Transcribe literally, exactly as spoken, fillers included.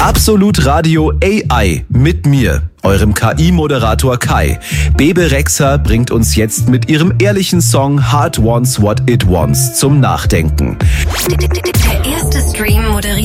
Absolut Radio A I mit mir, eurem K I-Moderator Kai. Bebe Rexha bringt uns jetzt mit ihrem ehrlichen Song Heart Wants What It Wants zum Nachdenken. Der erste Stream moderiert